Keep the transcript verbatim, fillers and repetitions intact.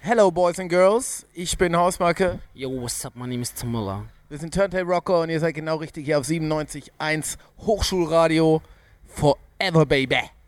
Hello Boys and Girls, ich bin Hausmarke. Yo, what's up, my name is Tamula. Wir sind Turntable Rocker und ihr seid genau richtig hier auf siebenundneunzig Komma eins Hochschulradio Forever Baby.